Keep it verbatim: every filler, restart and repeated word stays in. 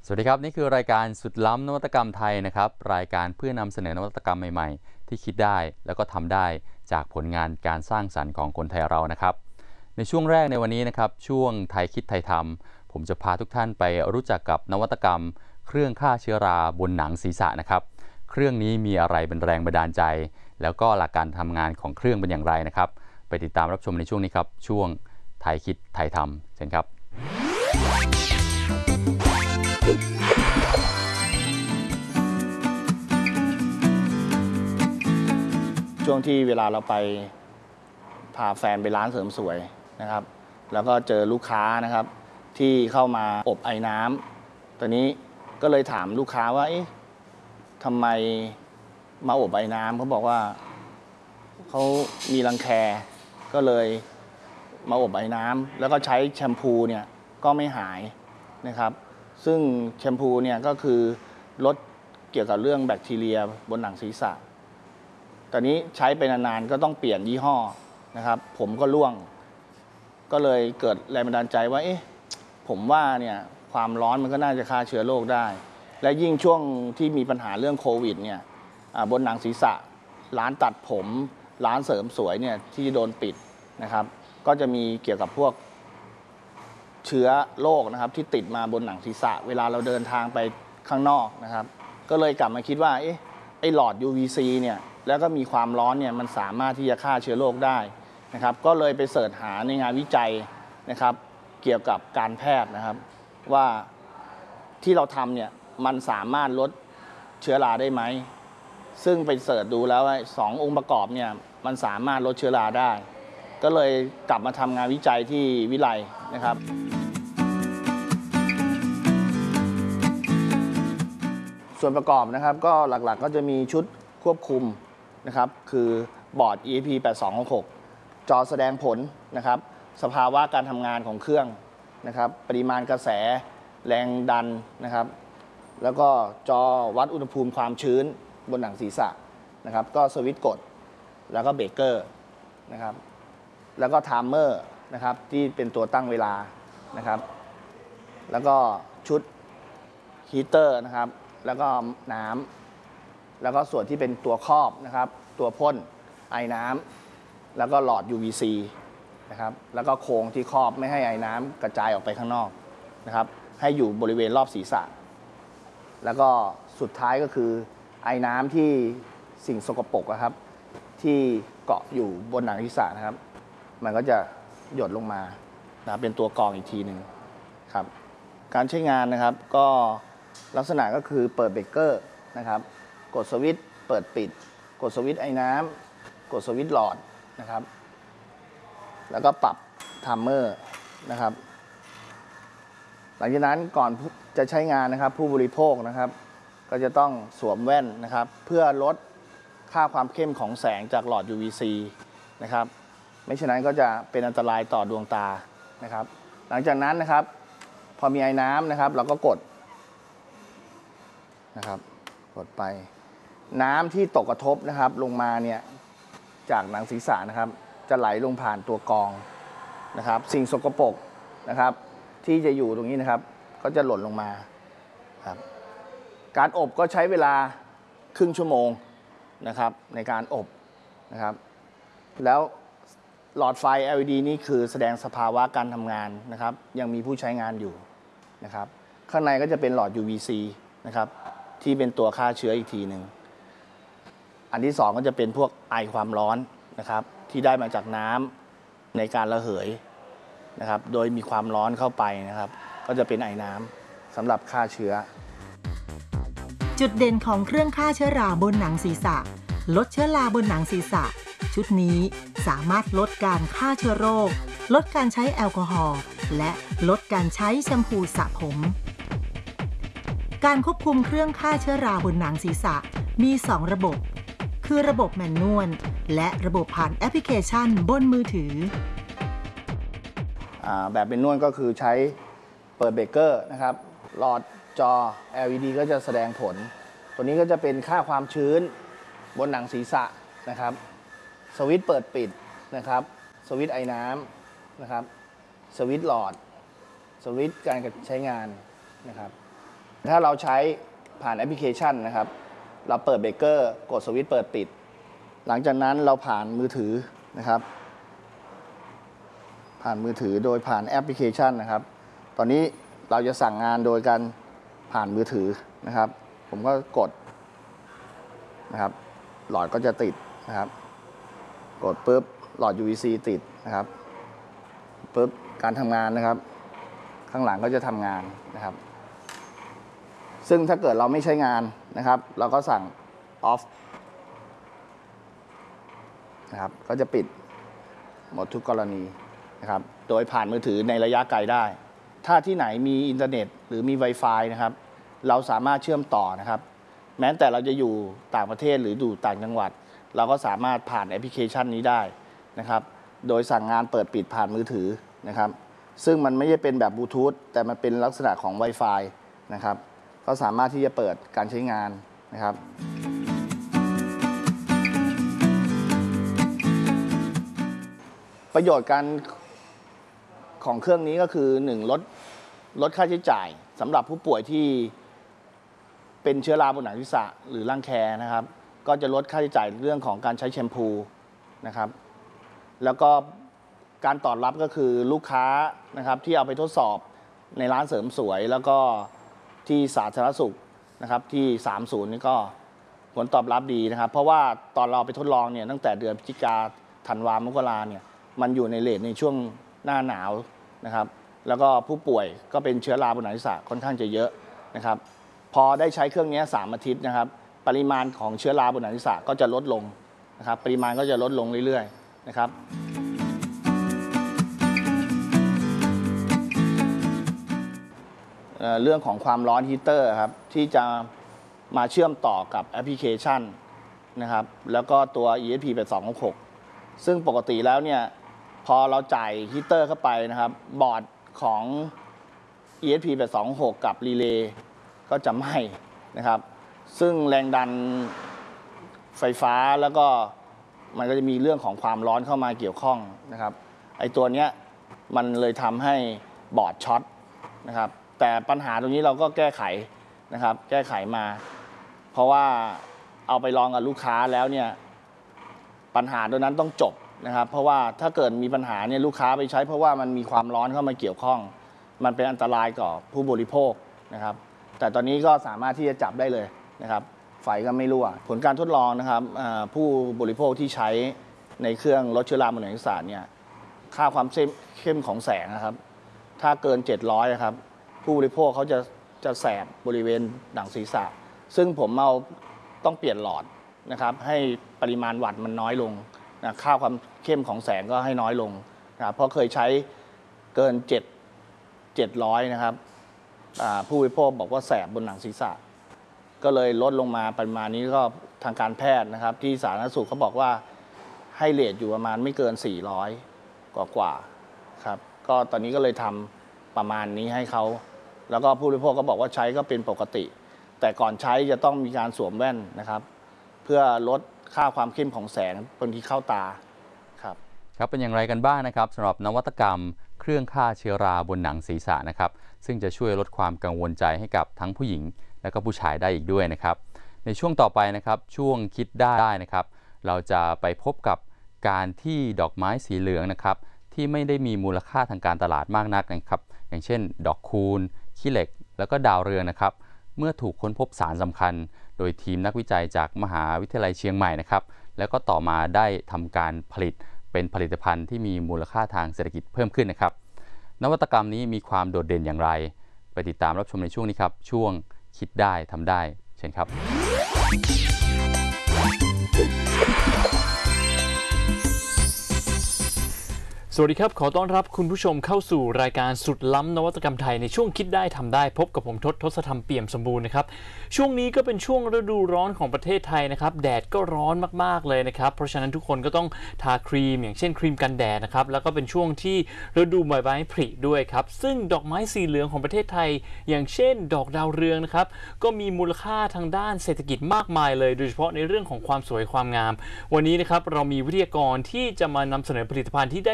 สวัสดีครับนี่คือรายการสุดล้ำนวัตกรรมไทยนะครับรายการเพื่อนำเสนอนวัตกรรมใหม่ๆที่คิดได้แล้วก็ทำได้จากผลงานการสร้างสรรค์ของคนไทยเรานะครับในช่วงแรกในวันนี้นะครับช่วงไทยคิดไทยทำผมจะพาทุกท่านไปรู้จักกับนวัตกรรมเครื่องฆ่าเชื้อราบนหนังศีรษะนะครับเครื่องนี้มีอะไรเป็นแรงบันดาลใจแล้วก็หลักการทำงานของเครื่องเป็นอย่างไรนะครับไปติดตามรับชมในช่วงนี้ครับช่วงไทยคิดไทยทำเช่นครับช่วงที่เวลาเราไปพาแฟนไปร้านเสริมสวยนะครับแล้วก็เจอลูกค้านะครับที่เข้ามาอบไอ้น้ำตอนนี้ก็เลยถามลูกค้าว่าเอ๊ะทำไมมาอบไอ้น้ำเขาบอกว่าเขามีรังแคก็เลยมาอบไอ้น้ำแล้วก็ใช้แชมพูเนี่ยก็ไม่หายนะครับซึ่งแชมพูเนี่ยก็คือลดเกี่ยวกับเรื่องแบคทีเรียบนหนังศีรษะตอนนี้ใช้ไปนานๆก็ต้องเปลี่ยนยี่ห้อนะครับผมก็ร่วงก็เลยเกิดแรงบันดาลใจว่าเอ๊ะผมว่าเนี่ยความร้อนมันก็น่าจะฆ่าเชื้อโรคได้และยิ่งช่วงที่มีปัญหาเรื่องโควิดเนี่ยบนหนังศีรษะร้านตัดผมร้านเสริมสวยเนี่ยที่โดนปิดนะครับก็จะมีเกี่ยวกับพวกเชื้อโรคนะครับที่ติดมาบนหนังศีรษะเวลาเราเดินทางไปข้างนอกนะครับก็เลยกลับมาคิดว่าเอ๊ะไอ้หลอด ยู วี ซี เนี่ยแล้วก็มีความร้อนเนี่ยมันสามารถที่จะฆ่าเชื้อโรคได้นะครับก็เลยไปเสิร์ชหาในงานวิจัยนะครับเกี่ยวกับการแพทย์นะครับว่าที่เราทำเนี่ยมันสามารถลดเชื้อราได้ไหมซึ่งไปเสิร์ชดูแล้วสององค์ประกอบเนี่ยมันสามารถลดเชื้อราได้ก็เลยกลับมาทำงานวิจัยที่วิไลนะครับส่วนประกอบนะครับก็หลักๆก็จะมีชุดควบคุมนะครับคือบอร์ด อี เอ พี แปดสองหกหก จอแสดงผลนะครับสภาวะการทำงานของเครื่องนะครับปริมาณกระแสแรงดันนะครับแล้วก็จอวัดอุณหภูมิความชื้นบนหนังศีรษะนะครับก็สวิตช์กดแล้วก็เบรกเกอร์นะครับแล้วก็ไทม์เมอร์นะครับที่เป็นตัวตั้งเวลานะครับแล้วก็ชุดฮีเตอร์นะครับแล้วก็น้ำแล้วก็ส่วนที่เป็นตัวครอบนะครับตัวพ่นไอ้น้ำแล้วก็หลอด ยู วี ซี นะครับแล้วก็โครงที่ครอบไม่ให้ไอ้น้ำกระจายออกไปข้างนอกนะครับให้อยู่บริเวณรอบศีรษะแล้วก็สุดท้ายก็คือไอ้น้ำที่สิ่งสกปรกนะครับที่เกาะอยู่บนหนังศีรษะนะครับมันก็จะหยดลงมานะเป็นตัวกรองอีกทีหนึ่งครับการใช้งานนะครับก็ลักษณะก็คือเปิดเบรกเกอร์นะครับกดสวิตช์เปิดปิดกดสวิตช์ไอ้น้ำกดสวิตช์หลอดนะครับแล้วก็ปรับไทม์เมอร์นะครับหลังจากนั้นก่อนจะใช้งานนะครับผู้บริโภคนะครับก็จะต้องสวมแว่นนะครับเพื่อลดค่าความเข้มของแสงจากหลอด ยู วี ซี นะครับไม่ฉะนั้นก็จะเป็นอันตรายต่อดวงตานะครับหลังจากนั้นนะครับพอมีไอ้น้ำนะครับเราก็กดนะครับกดไปน้ำที่ตกกระทบนะครับลงมาเนี่ยจากหนังศีรษะนะครับจะไหลลงผ่านตัวกรองนะครับสิ่งสกปรกนะครับที่จะอยู่ตรงนี้นะครับก็จะหล่นลงมาครับการอบก็ใช้เวลาครึ่งชั่วโมงนะครับในการอบนะครับแล้วหลอดไฟ แอล อี ดี นี่คือแสดงสภาวะการทำงานนะครับยังมีผู้ใช้งานอยู่นะครับข้างในก็จะเป็นหลอด ยู วี ซี นะครับที่เป็นตัวฆ่าเชื้ออีกทีหนึ่งอันที่สองก็จะเป็นพวกไอความร้อนนะครับที่ได้มาจากน้ำในการระเหยนะครับโดยมีความร้อนเข้าไปนะครับก็จะเป็นไอน้ำสำหรับฆ่าเชื้อจุดเด่นของเครื่องฆ่าเชื้อราบนหนังศีรษะลดเชื้อราบนหนังศีรษะชุดนี้สามารถลดการฆ่าเชื้อโรคลดการใช้แอลกอฮอล์และลดการใช้แชมพูสระผมการควบคุมเครื่องฆ่าเชื้อราบนหนังศีรษะมีสองระบบคือระบบแมนนวลและระบบผ่านแอปพลิเคชันบนมือถือแบบแมนนวลก็คือใช้เปิดเบรกเกอร์นะครับหลอดจอ แอล อี ดี ก็จะแสดงผลตัวนี้ก็จะเป็นค่าความชื้นบนหนังศีรษะนะครับสวิตช์เปิดปิดนะครับสวิตช์ไอ้น้ำนะครับสวิตช์หลอดสวิตช์การใช้งานนะครับถ้าเราใช้ผ่านแอปพลิเคชันนะครับเราเปิดเบรกเกอร์กดสวิตช์เปิดปิดหลังจากนั้นเราผ่านมือถือนะครับผ่านมือถือโดยผ่านแอปพลิเคชันนะครับตอนนี้เราจะสั่งงานโดยการผ่านมือถือนะครับผมก็กดนะครับหลอดก็จะติดนะครับกดปุ๊บหลอด ยู วี ซี ติดนะครับปุ๊บการทำงานนะครับข้างหลังก็จะทำงานนะครับซึ่งถ้าเกิดเราไม่ใช้งานนะครับเราก็สั่ง off นะครับก็จะปิดหมดทุกกรณีนะครับโดยผ่านมือถือในระยะไกลได้ถ้าที่ไหนมีอินเทอร์เน็ตหรือมี Wi-Fi นะครับเราสามารถเชื่อมต่อนะครับแม้แต่เราจะอยู่ต่างประเทศหรืออยู่ต่างจังหวัดเราก็สามารถผ่านแอปพลิเคชันนี้ได้นะครับโดยสั่งงานเปิดปิดผ่านมือถือนะครับซึ่งมันไม่ใช่เป็นแบบบลูทูธแต่มันเป็นลักษณะของ Wi-Fi นะครับก็สามารถที่จะเปิดการใช้งานนะครับประโยชน์การของเครื่องนี้ก็คือหนึ่งลดลดค่าใช้จ่ายสำหรับผู้ป่วยที่เป็นเชื้อราบนหนังศีรษะหรือรังแคนะครับก็จะลดค่าใช้จ่ายเรื่องของการใช้แชมพูนะครับแล้วก็การตอบรับก็คือลูกค้านะครับที่เอาไปทดสอบในร้านเสริมสวยแล้วก็ที่สาธารณสุขนะครับที่สามสิบนี่ก็ผลตอบรับดีนะครับเพราะว่าตอนเราไปทดลองเนี่ยตั้งแต่เดือนพฤศจิกาธันวามกราเนี่ยมันอยู่ในเรทในช่วงหน้าหนาวนะครับแล้วก็ผู้ป่วยก็เป็นเชื้อราบนหนังศีรษะค่อนข้างจะเยอะนะครับพอได้ใช้เครื่องนี้สามอาทิตย์นะครับปริมาณของเชื้อราบนหนังศีรษะก็จะลดลงนะครับปริมาณก็จะลดลงเรื่อยๆนะครับเอ่อเรื่องของความร้อนฮีเตอร์ครับที่จะมาเชื่อมต่อกับแอปพลิเคชันนะครับแล้วก็ตัว อี เอส พี แปดสองหกหก ซึ่งปกติแล้วเนี่ยพอเราจ่ายฮีเตอร์เข้าไปนะครับบอร์ดของ อี เอส พี แปดสองหก กับรีเลย์ก็จะไหม้นะครับซึ่งแรงดันไฟฟ้าแล้วก็มันก็จะมีเรื่องของความร้อนเข้ามาเกี่ยวข้องนะครับไอ้ตัวเนี้ยมันเลยทำให้บอร์ดช็อตนะครับแต่ปัญหาตรงนี้เราก็แก้ไขนะครับแก้ไขมาเพราะว่าเอาไปลองกับลูกค้าแล้วเนี่ยปัญหาตรงนั้นต้องจบนะครับเพราะว่าถ้าเกิดมีปัญหาเนี่ยลูกค้าไปใช้เพราะว่ามันมีความร้อนเข้ามาเกี่ยวข้องมันเป็นอันตรายต่อผู้บริโภคนะครับแต่ตอนนี้ก็สามารถที่จะจับได้เลยนะครับไฟก็ไม่รั่วผลการทดลองนะครับผู้บริโภคที่ใช้ในเครื่องลดเชื้อราบนหนังศีรษะเนี่ยค่าความเข้มของแสงนะครับถ้าเกินเจ็ดร้อยครับผู้บริโภคเขาจะจะแสบบริเวณหนังศีรษะซึ่งผมเอาต้องเปลี่ยนหลอดนะครับให้ปริมาณวัตต์มันน้อยลงนะค่าความเข้มของแสงก็ให้น้อยลงนะเพราะเคยใช้เกินเจ็ด เจ็ดร้อยนะครับผู้บริโภคบอกว่าแสบบนหนังศีรษะก็เลยลดลงมาประมาณนี้ก็ทางการแพทย์นะครับที่สาธารณสุขเขาบอกว่าให้เรทอยู่ประมาณไม่เกินสี่ร้อยกว่ากว่าครับก็ตอนนี้ก็เลยทำประมาณนี้ให้เขาแล้วก็ผู้บริโภคก็บอกว่าใช้ก็เป็นปกติแต่ก่อนใช้จะต้องมีการสวมแว่นนะครับเพื่อลดค่าความเข้มของแสงบางทีเข้าตาครับครับเป็นอย่างไรกันบ้างนะครับสำหรับนวัตกรรมเครื่องฆ่าเชื้อราบนหนังศีรษะนะครับซึ่งจะช่วยลดความกังวลใจให้กับทั้งผู้หญิงและก็ผู้ชายได้อีกด้วยนะครับในช่วงต่อไปนะครับช่วงคิดได้นะครับเราจะไปพบกับการที่ดอกไม้สีเหลืองนะครับที่ไม่ได้มีมูลค่าทางการตลาดมากนักนะครับอย่างเช่นดอกคูณขี้เหล็กแล้วก็ดาวเรืองนะครับเมื่อถูกค้นพบสารสำคัญโดยทีมนักวิจัยจากมหาวิทยาลัยเชียงใหม่นะครับแล้วก็ต่อมาได้ทำการผลิตเป็นผลิตภัณฑ์ที่มีมูลค่าทางเศรษฐกิจเพิ่มขึ้นนะครับนวัตกรรมนี้มีความโดดเด่นอย่างไรไปติดตามรับชมในช่วงนี้ครับช่วงคิดได้ทำได้เช่นครับสวัสดีครับขอต้อนรับคุณผู้ชมเข้าสู่รายการสุดล้ำนวัตกรรมไทยในช่วงคิดได้ทำได้พบกับผมทศทศธรรมเปี่ยมสมบูรณ์นะครับช่วงนี้ก็เป็นช่วงฤดูร้อนของประเทศไทยนะครับแดดก็ร้อนมากๆเลยนะครับเพราะฉะนั้นทุกคนก็ต้องทาครีมอย่างเช่นครีมกันแดดนะครับแล้วก็เป็นช่วงที่ฤดูใบไม้ผลิด้วยครับซึ่งดอกไม้สีเหลืองของประเทศไทยอย่างเช่นดอกดาวเรืองนะครับก็มีมูลค่าทางด้านเศรษฐกิจมากมายเลยโดยเฉพาะในเรื่องของความสวยความงามวันนี้นะครับเรามีวิทยากรที่จะมานำเสนอผลิตภัณฑ์ที่ได้